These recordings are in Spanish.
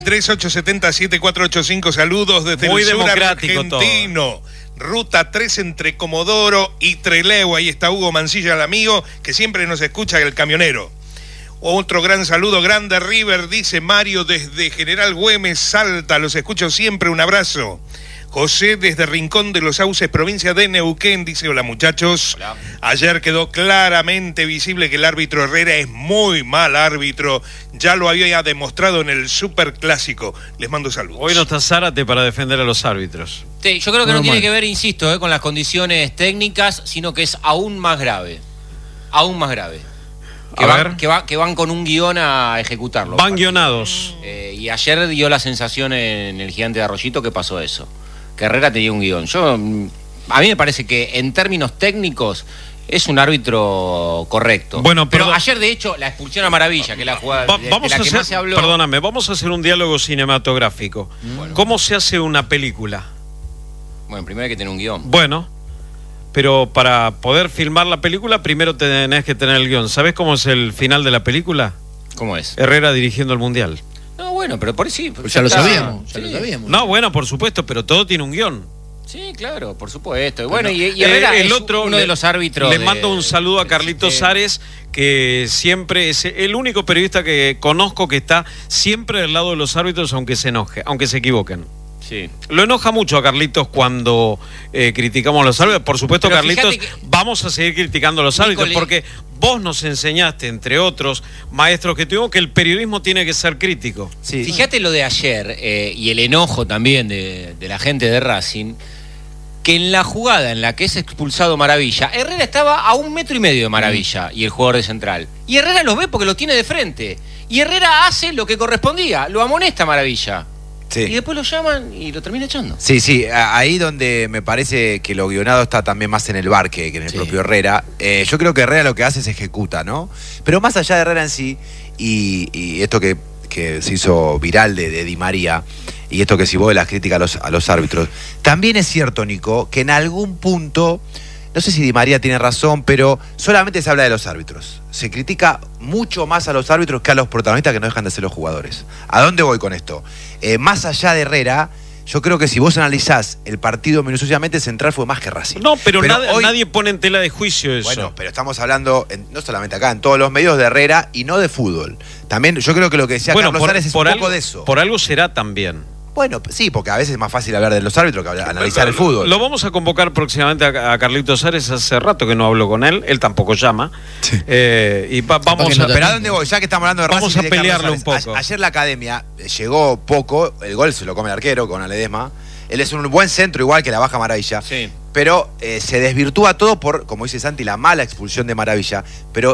3870-7485, saludos desde Muy el sur democrático argentino. Todo. Ruta 3 entre Comodoro y Trelew. Ahí está Hugo Mancilla, el amigo, que siempre nos escucha, el camionero. Otro gran saludo, grande River, dice Mario desde General Güemes, Salta. Los escucho siempre, un abrazo. José desde Rincón de los Sauces, provincia de Neuquén, dice: hola muchachos. Hola. Ayer quedó claramente visible que el árbitro Herrera es muy mal árbitro. Ya lo había demostrado en el Superclásico. Les mando saludos. Hoy no está Zárate para defender a los árbitros. Sí, yo creo que no tiene que ver, insisto, con las condiciones técnicas, sino que es aún más grave. Aún más grave. Que van con un guión a ejecutarlo. Van guionados. Y ayer dio la sensación en el Gigante de Arroyito que pasó eso. Que Herrera tenía un guión. A mí me parece que en términos técnicos es un árbitro correcto. Bueno, pero ayer, de hecho, la expulsión a Maravilla, que la jugada de la que más se habló. Perdóname, vamos a hacer un diálogo cinematográfico. Bueno. ¿Cómo se hace una película? Bueno, primero hay que tener un guión. Bueno, pero para poder filmar la película, primero tenés que tener el guión. ¿Sabés cómo es el final de la película? ¿Cómo es? Herrera dirigiendo el Mundial. No, bueno, pero por sí. Ya lo sabíamos, ya lo sabíamos. No, bueno, por supuesto, pero todo tiene un guión. Sí, claro, por supuesto. Bueno, y Herrera es uno de los árbitros. Le mando un saludo a Carlitos Ares, que siempre es el único periodista que conozco que está siempre del lado de los árbitros, aunque se enoje, aunque se equivoquen. Sí. Lo enoja mucho a Carlitos cuando criticamos a los árbitros. Por supuesto, pero Carlitos, vamos a seguir criticando a los árbitros, porque vos nos enseñaste, entre otros maestros que tuvimos, que el periodismo tiene que ser crítico. Sí. Fíjate lo de ayer y el enojo también de la gente de Racing, que en la jugada en la que es expulsado Maravilla, Herrera estaba a 1,5 metros de Maravilla y el jugador de Central. Y Herrera los ve porque lo tiene de frente. Y Herrera hace lo que correspondía, lo amonesta Maravilla. Sí. Y después lo llaman y lo termina echando. Sí, ahí donde me parece que lo guionado está también más en el VAR que en el propio Herrera. Yo creo que Herrera lo que hace es ejecuta, ¿no? Pero más allá de Herrera en sí, y esto que se hizo viral de Di María, y esto que si vos de las críticas a los árbitros, también es cierto, Nico, que en algún punto, no sé si Di María tiene razón, pero solamente se habla de los árbitros. Se critica mucho más a los árbitros que a los protagonistas, que no dejan de ser los jugadores. ¿A dónde voy con esto? Más allá de Herrera, yo creo que si vos analizás el partido minuciosamente, Central fue más que Racing. No, pero nadie pone en tela de juicio eso. Bueno, pero estamos hablando, no solamente acá, en todos los medios de Herrera y no de fútbol. También yo creo que lo que decía Carlos Ares es un poco de eso. Por algo será también. Bueno, sí, porque a veces es más fácil hablar de los árbitros que analizar el fútbol. Lo vamos a convocar próximamente a Carlitos Ares. Hace rato que no hablo con él tampoco llama. Sí. Vamos a... Pero ¿a dónde voy? Ya que estamos hablando de Racing, vamos a pelearlo un poco. Ayer la Academia llegó poco, el gol se lo come el arquero con Ledesma. Él es un buen centro, igual que la Baja Maravilla. Sí. Pero se desvirtúa todo por, como dice Santi, la mala expulsión de Maravilla. Pero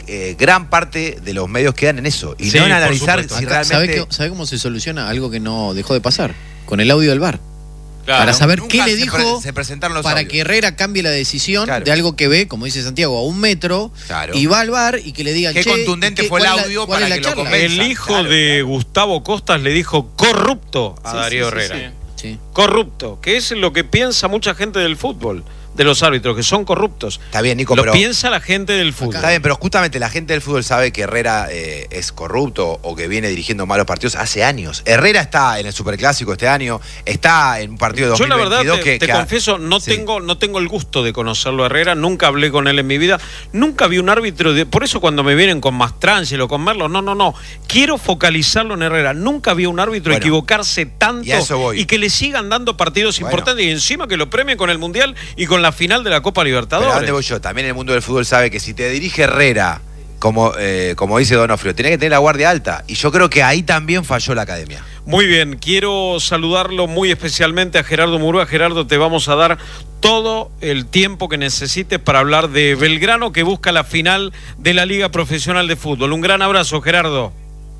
gran parte de los medios quedan en eso y no en analizar si realmente... ¿Sabe cómo se soluciona algo que no dejó de pasar? Con el audio del VAR. Claro, para saber qué le dijo, se presentaron los para audios. que Herrera cambie la decisión de algo que ve, como dice Santiago, a 1 metro, y va al VAR y que le digan, qué contundente fue el audio para que lo convenza. El hijo de Gustavo Costas le dijo corrupto a Darío Herrera. Sí. Corrupto, que es lo que piensa mucha gente del fútbol, de los árbitros, que son corruptos. Está bien, Nico, pero piensa la gente del fútbol. Está bien, pero justamente la gente del fútbol sabe que Herrera es corrupto o que viene dirigiendo malos partidos hace años. Herrera está en el Superclásico este año, está en un partido de 2022. Yo la verdad te confieso, no tengo el gusto de conocerlo a Herrera, nunca hablé con él en mi vida, nunca vi un árbitro, por eso cuando me vienen con Mastrangelo o con Merlo, no, quiero focalizarlo en Herrera. Nunca vi un árbitro equivocarse tanto y que le sigan dando partidos importantes y encima que lo premien con el Mundial y con la final de la Copa Libertadores. Pero ¿a dónde voy yo? También el mundo del fútbol sabe que si te dirige Herrera, como dice Donofrio, tenés que tener la guardia alta. Y yo creo que ahí también falló la Academia. Muy bien, quiero saludarlo muy especialmente a Gerardo Murúa. Gerardo, te vamos a dar todo el tiempo que necesites para hablar de Belgrano, que busca la final de la Liga Profesional de Fútbol. Un gran abrazo, Gerardo.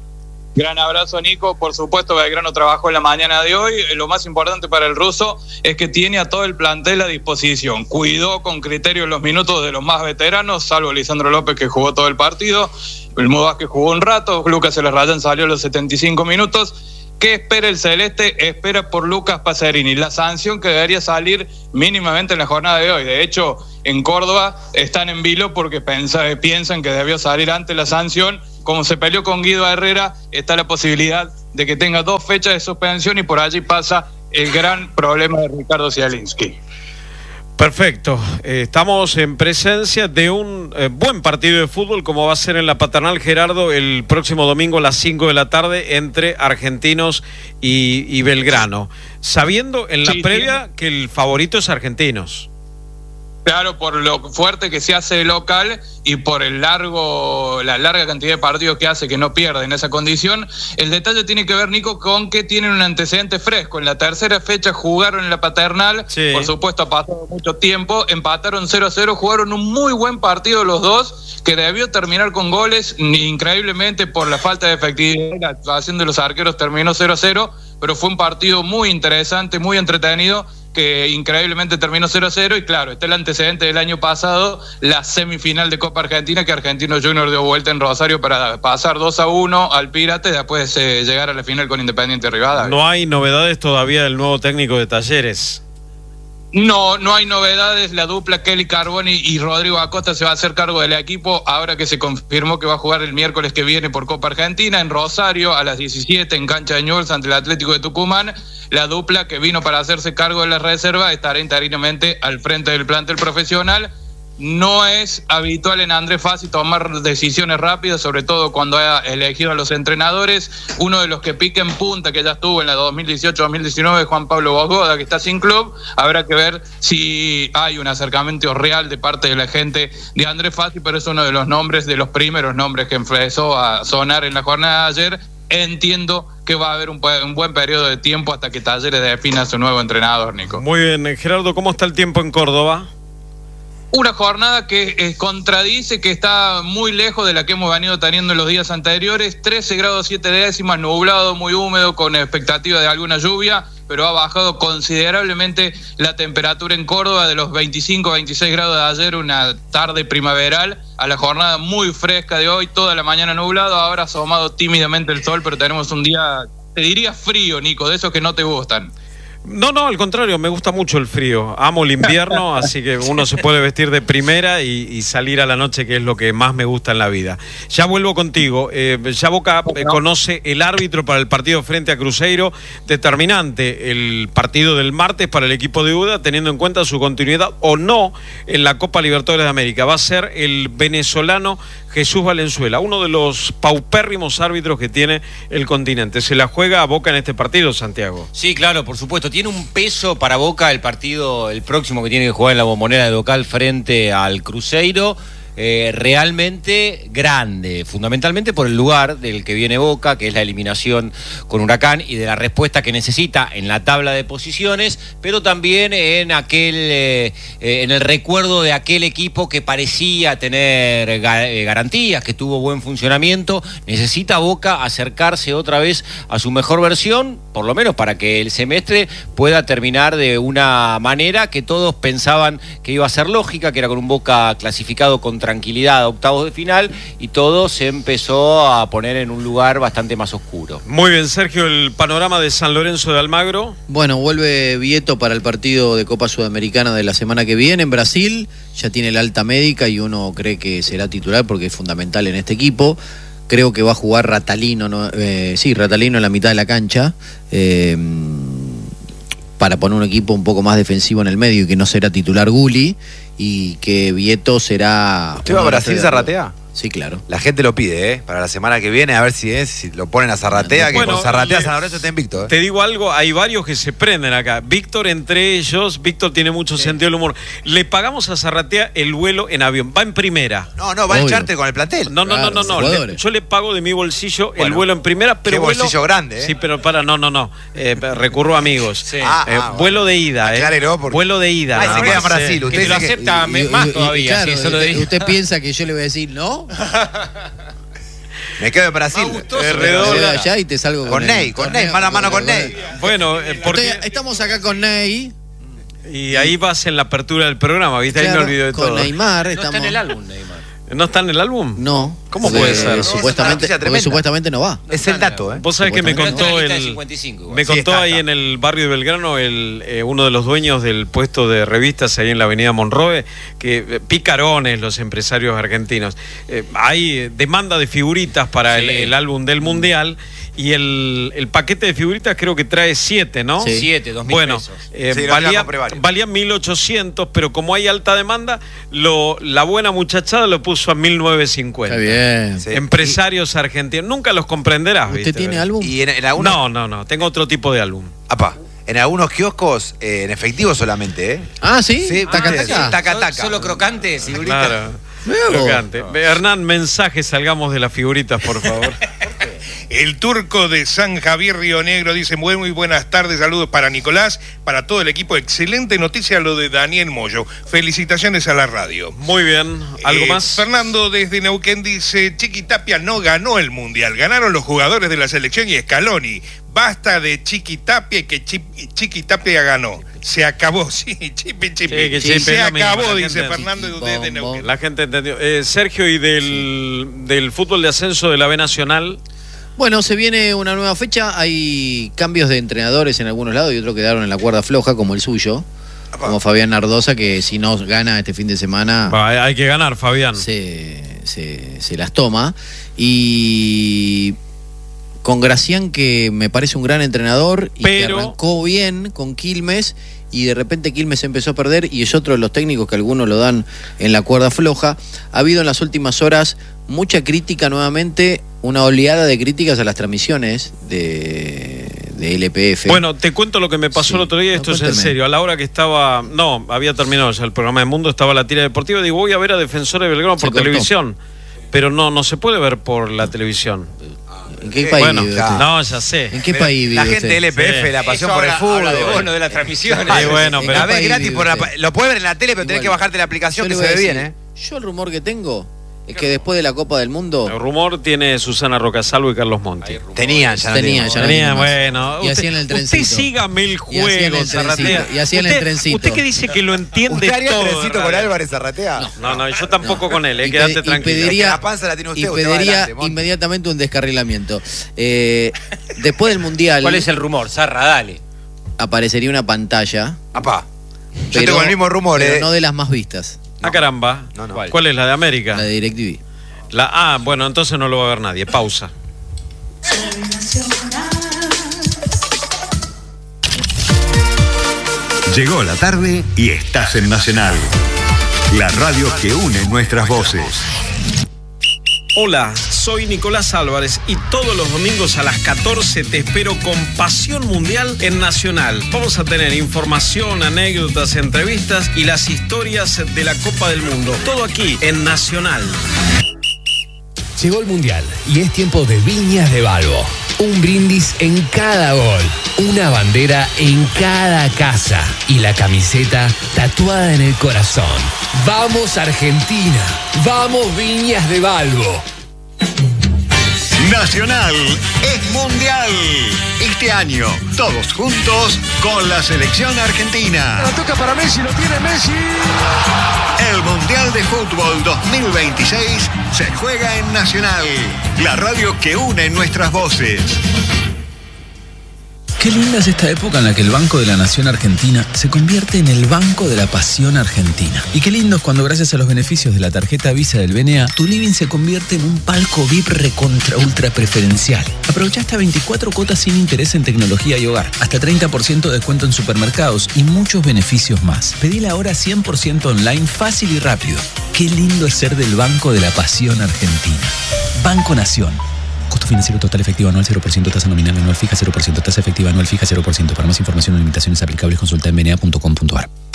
Gran abrazo, Nico. Por supuesto, Belgrano trabajó en la mañana de hoy. Lo más importante para el ruso es que tiene a todo el plantel a disposición. Cuidó con criterio los minutos de los más veteranos, salvo Lisandro López, que jugó todo el partido. El Mudo Vázquez jugó un rato. Lucas Celerrayán salió a los 75 minutos. ¿Qué espera el Celeste? Espera por Lucas Pacerini, la sanción que debería salir mínimamente en la jornada de hoy. De hecho, en Córdoba están en vilo porque piensan que debió salir antes la sanción. Como se peleó con Guido Herrera, está la posibilidad de que tenga 2 fechas de suspensión y por allí pasa el gran problema de Ricardo Zielinski. Perfecto, estamos en presencia de un buen partido de fútbol como va a ser en la Paternal, Gerardo, el próximo domingo a las 5 de la tarde entre Argentinos y Belgrano, sabiendo en la previa que el favorito es Argentinos. Claro, por lo fuerte que se hace de local y por la larga cantidad de partidos que hace que no pierde en esa condición. El detalle tiene que ver, Nico, con que tienen un antecedente fresco. En la tercera fecha jugaron en la Paternal, por supuesto ha pasado mucho tiempo, empataron 0-0, jugaron un muy buen partido los dos, que debió terminar con goles, increíblemente por la falta de efectividad, la actuación de los arqueros terminó 0-0, pero fue un partido muy interesante, muy entretenido, que increíblemente terminó 0-0 y claro, está el antecedente del año pasado, la semifinal de Copa Argentina, que Argentinos Juniors dio vuelta en Rosario para pasar 2-1 al Pirata y después llegar a la final con Independiente Rivadavia. No hay novedades todavía del nuevo técnico de Talleres. No hay novedades. La dupla Kelly Carboni y Rodrigo Acosta se va a hacer cargo del equipo ahora que se confirmó que va a jugar el miércoles que viene por Copa Argentina en Rosario a las 17 en cancha de Newell's ante el Atlético de Tucumán. La dupla que vino para hacerse cargo de la reserva estará interinamente al frente del plantel profesional. No es habitual en Andrés Fassi tomar decisiones rápidas, sobre todo cuando ha elegido a los entrenadores. Uno de los que pica en punta, que ya estuvo en la 2018-2019, Juan Pablo Bogoda, que está sin club. Habrá que ver si hay un acercamiento real de parte de la gente de Andrés Fassi, pero es uno de los nombres, de los primeros nombres que empezó a sonar en la jornada de ayer. Entiendo que va a haber un buen periodo de tiempo hasta que Talleres defina a su nuevo entrenador, Nico. Muy bien, Gerardo, ¿cómo está el tiempo en Córdoba? Una jornada que contradice, que está muy lejos de la que hemos venido teniendo en los días anteriores. 13 grados 7 décimas, nublado, muy húmedo, con expectativa de alguna lluvia, pero ha bajado considerablemente la temperatura en Córdoba de los 25 a 26 grados de ayer, una tarde primaveral, a la jornada muy fresca de hoy, toda la mañana nublado, ahora asomado tímidamente el sol, pero tenemos un día, te diría frío, Nico, de esos que no te gustan. No, al contrario, me gusta mucho el frío. Amo el invierno, así que uno se puede vestir de primera y salir a la noche, que es lo que más me gusta en la vida. Ya vuelvo contigo. Ya Boca conoce el árbitro para el partido frente a Cruzeiro, determinante el partido del martes para el equipo de UDA, teniendo en cuenta su continuidad o no en la Copa Libertadores de América. Va a ser el venezolano Jesús Valenzuela, uno de los paupérrimos árbitros que tiene el continente. ¿Se la juega a Boca en este partido, Santiago? Sí, claro, por supuesto. Tiene un peso para Boca el partido, el próximo que tiene que jugar en la Bombonera de local frente al Cruzeiro. Realmente grande, fundamentalmente por el lugar del que viene Boca, que es la eliminación con Huracán, y de la respuesta que necesita en la tabla de posiciones, pero también en en el recuerdo de aquel equipo que parecía tener garantías, que tuvo buen funcionamiento. Necesita Boca acercarse otra vez a su mejor versión, por lo menos para que el semestre pueda terminar de una manera que todos pensaban que iba a ser lógica, que era con un Boca clasificado con tranquilidad a octavos de final, y todo se empezó a poner en un lugar bastante más oscuro. Muy bien, Sergio, el panorama de San Lorenzo de Almagro. Bueno, vuelve Vieto para el partido de Copa Sudamericana de la semana que viene en Brasil. Ya tiene la alta médica y uno cree que será titular porque es fundamental en este equipo. Creo que va a jugar Ratalino, Ratalino en la mitad de la cancha, para poner un equipo un poco más defensivo en el medio, y que no será titular Gulli, y que Vieto será... ¿Usted va a Brasil, Zarratea? Sí, claro. La gente lo pide, para la semana que viene, a ver si lo ponen a Zarratea, que con Zarratea San Lorenzo está invicto. Te digo algo, hay varios que se prenden acá. Víctor entre ellos, Víctor tiene mucho sentido del humor. Le pagamos a Zarratea el vuelo en avión, va en primera. No, va a echarte con el plantel. No. Yo le pago de mi bolsillo el vuelo en primera, pero qué bolsillo grande, Sí, pero no. Recurro a amigos. Sí. Vuelo de ida, Aclárelo, Vuelo de ida. Se queda en Brasil. Usted lo acepta más todavía. Claro, usted piensa que yo le voy a decir no. Me quedo en Brasil. Allá y te salgo con Ney, mano a mano con Ney. Bueno, porque estamos acá con Ney. Y ahí vas en la apertura del programa, ¿viste? Claro, ahí me olvido de todo. Con Neymar. No está en el álbum, Neymar. ¿No está en el álbum? No. ¿Cómo puede ser? Supuestamente no va. Es el dato, Vos sabés que me contó ahí en el barrio de Belgrano uno de los dueños del puesto de revistas ahí en la avenida Monroe, que picarones los empresarios argentinos. Hay demanda de figuritas para el álbum del Mundial, Y el paquete de figuritas creo que trae 7, ¿no? Sí. 7, 2.000 Bueno, pesos. Sí, valía 1.800, pero como hay alta demanda, la buena muchachada lo puso a 1.950. Está bien. Sí. Empresarios argentinos. Nunca los comprenderás, ¿Usted ¿viste? tiene álbum? Y en algunos, No. Tengo otro tipo de álbum. Apá, en algunos kioscos, en efectivo solamente, ¿eh? Ah, ¿sí? Sí, Taca, sí, taca. taca. Solo crocantes, figuritas. Claro. Luego. Crocante. Hernán, mensaje, salgamos de las figuritas, por favor. El turco de San Javier Río Negro dice: muy buenas tardes, saludos para Nicolás, para todo el equipo. Excelente noticia lo de Daniel Moyo. Felicitaciones a la radio. Muy bien. ¿Algo más? Fernando desde Neuquén dice: Chiqui Tapia no ganó el Mundial, ganaron los jugadores de la selección y Scaloni. Basta de Chiqui Tapia, que Chiqui Tapia ganó. Se acabó, sí, Chipi. Sí, que Se Chipi es lo mismo, acabó, la dice gente- Fernando desde Neuquén. La gente entendió. Sergio, ¿y del fútbol de ascenso de la B Nacional? Bueno, se viene una nueva fecha, hay cambios de entrenadores en algunos lados y otros quedaron en la cuerda floja, como el suyo, como Fabián Nardosa, que si no gana este fin de semana Hay que ganar, Fabián. se las toma. Y con Gracián, que me parece un gran entrenador y que Pero- arrancó bien con Quilmes, y de repente Quilmes empezó a perder y es otro de los técnicos que algunos lo dan en la cuerda floja. Ha habido en las últimas horas mucha crítica nuevamente, una oleada de críticas a las transmisiones de LPF. Bueno, te cuento lo que me pasó Sí. el otro día, No, esto es en cuénteme. serio. A la hora que estaba, había terminado ya el programa de Mundo, estaba la tira deportiva, digo, voy a ver a Defensor de Belgrano Se por cortó. televisión. Pero no se puede ver por la televisión. ¿En qué país Bueno, vive usted? no, ya sé. ¿En qué Pero país vive la gente usted? de LPF, Sí. la pasión Eso por el habla- fútbol. habla de vos, no de las transmisiones. Sí, bueno, ¿En pero- La qué ves país gratis vive por la, usted? lo puedes ver en la tele, pero tenés Igual. que bajarte la aplicación Yo que le se voy ve a bien, decir, ¿eh? Yo el rumor que tengo es que después de la Copa del Mundo El rumor tiene Susana Rocasalvo y Carlos Monti. Tenían, ya no Tenían, tienen. ya no Tenía, tiene más. bueno. Y hacían el trencito. Usted sígame el Y hacían juego, el trencito, Zarratea. y hacían el trencito. Usted que dice que lo entiende ¿Usted haría todo. trencito con ¿verdad? Álvarez Zarratea? No, yo tampoco con él, Y quédate pedi- y tranquilo. pediría- Es que la panza la tiene usted, y usted va pediría adelante, Monti. inmediatamente un descarrilamiento. Después del Mundial ¿Cuál es el rumor? Zarra, dale. aparecería una pantalla, Apá, yo pero- tengo el mismo rumor, pero ¿eh? no de las más vistas, Ah, caramba. No. ¿Cuál es la de América? la de DirecTV. Bueno, entonces no lo va a ver nadie. Pausa. Llegó la tarde y estás en Nacional, la radio que une nuestras voces. Hola, soy Nicolás Álvarez y todos los domingos a las 14 te espero con Pasión Mundial en Nacional. Vamos a tener información, anécdotas, entrevistas y las historias de la Copa del Mundo. Todo aquí en Nacional. Llegó el Mundial y es tiempo de Viñas de Balbo. Un brindis en cada gol, una bandera en cada casa y la camiseta tatuada en el corazón. ¡Vamos Argentina! ¡Vamos Viñas de Balbo! Nacional es mundial. Este año, todos juntos con la selección argentina. La toca para Messi, lo tiene Messi. El Mundial de Fútbol 2026 se juega en Nacional, la radio que une nuestras voces. Qué linda es esta época en la que el Banco de la Nación Argentina se convierte en el Banco de la Pasión Argentina. Y qué lindo es cuando gracias a los beneficios de la tarjeta Visa del BNA, tu living se convierte en un palco VIP recontra ultra preferencial. Aprovecha hasta 24 cuotas sin interés en tecnología y hogar, hasta 30% de descuento en supermercados y muchos beneficios más. Pedila ahora 100% online, fácil y rápido. Qué lindo es ser del Banco de la Pasión Argentina. Banco Nación. Costo financiero total efectivo anual 0%, tasa nominal anual fija 0%, tasa efectiva anual fija 0%. Para más información o limitaciones aplicables consulta en bna.com.ar.